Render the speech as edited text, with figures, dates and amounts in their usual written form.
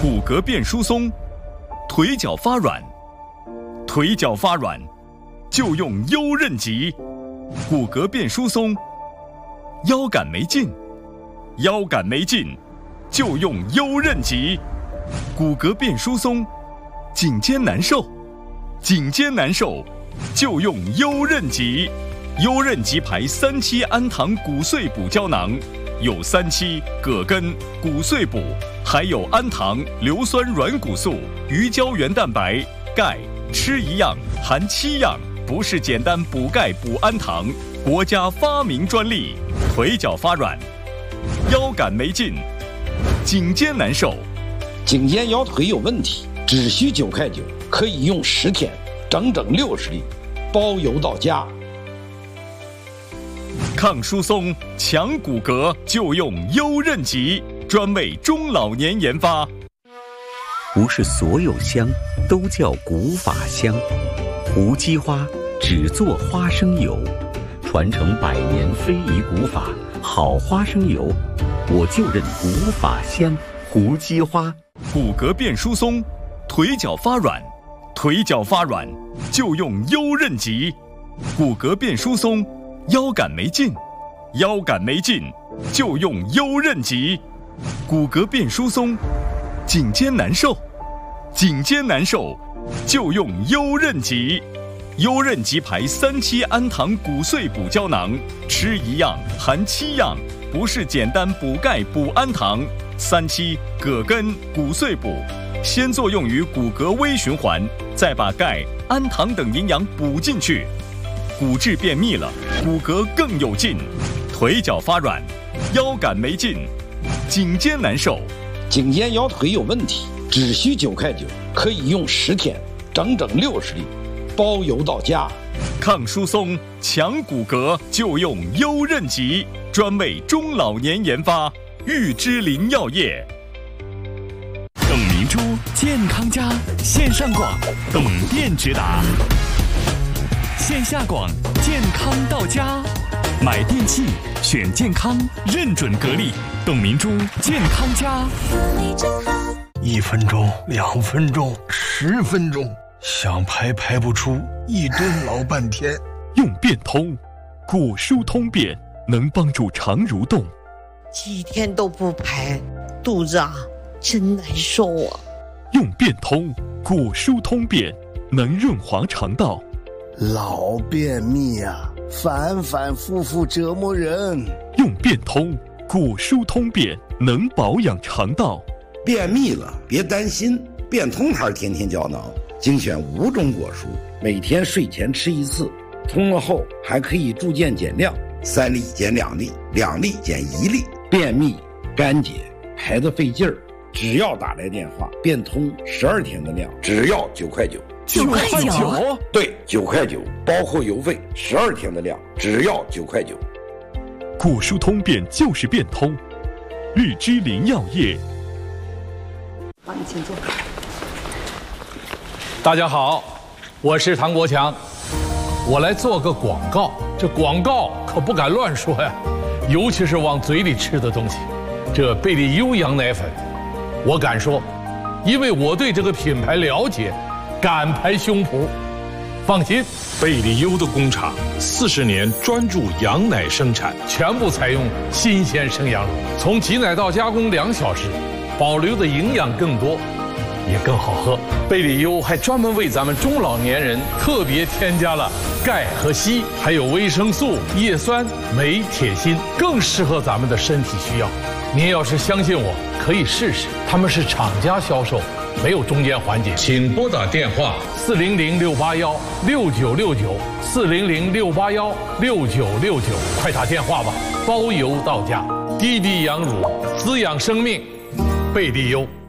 骨骼变疏松，腿脚发软，腿脚发软就用优韧极；骨骼变疏松，腰杆没劲，腰杆没劲就用优韧极；骨骼变疏松，颈肩难受，颈肩难受就用优韧极。优韧极牌3期氨糖骨碎补胶囊，有3期、葛根、骨碎补，还有氨糖、硫酸软骨素、鱼胶原蛋白、钙，吃一样含7样，不是简单补钙补氨糖，国家发明专利。腿脚发软，腰杆没劲，颈肩难受， 颈肩腰腿有问题，只需9块9，可以用10天，整整60粒，包邮到家。 抗疏松、强骨骼就用优韧极，专为中老年研发。 不是所有香都叫古法香，胡姬花只做花生油，传承100年非遗古法，好花生油，我就认古法香。胡姬花。 骨骼变疏松，腿脚发软，腿脚发软就用优韧极；骨骼变疏松，腰杆没劲，腰杆没劲就用优韧极；骨骼变疏松，颈肩难受，颈肩难受就用优韧极。优韧极牌3期氨糖骨碎补胶囊，吃一样含7样，不是简单补钙补氨糖。3期、葛根、骨碎补，先作用于骨骼微循环，再把钙、氨糖等营养补进去，骨质变密了，骨骼更有劲。腿脚发软，腰杆没劲，颈肩难受， 颈肩腰腿有问题，只需9块9，可以用10天，整整60粒，包邮到家。 抗疏松、强骨骼就用优韧极，专为中老年研发。玉芝林药业。 董明珠健康家线上广，董店直达；线下广，健康到家。买电器选健康，认准格力。董明珠健康家。 1分钟、2分钟、10分钟，想排不出，一顿老半天。 用变通，骨疏通便能帮助肠蠕动。 几天都不排，肚子真难受啊！ 用变通，骨疏通便能润滑肠道。 老便秘啊，反复复折磨人。 用变通，骨疏通便能保养肠道。 便秘了别担心，变通牌天天胶囊精选5种果蔬，每天睡前吃1次，通了后还可以逐渐减量，3粒减2粒，2粒减1粒。便秘、干结、排得费劲儿，只要打来电话，变通12天的量，只要9块9。 9块9？ 对，9块9，包括邮费，12天的量，只要9块9。 骨疏通便就是变通，玉芝林药业。 帮你请坐。 大家好，我是唐国强，我来做个广告，这广告可不敢乱说呀。尤其是往嘴里吃的东西，这贝利优羊奶粉，我敢说，因为我对这个品牌了解，敢拍胸脯。放心， 贝利优的工厂40年专注羊奶生产， 全部采用新鲜生羊乳，从挤奶到加工2小时，保留的营养更多，也更好喝。贝利优还专门为咱们中老年人特别添加了钙和硒，还有维生素、叶酸、镁、铁、锌，更适合咱们的身体需要。您要是相信我，可以试试，他们是厂家销售，没有中间环节。 请拨打电话 400-681-6969，400-681-6969，快打电话吧，包邮到家。滴滴羊乳，滋养生命，贝利优。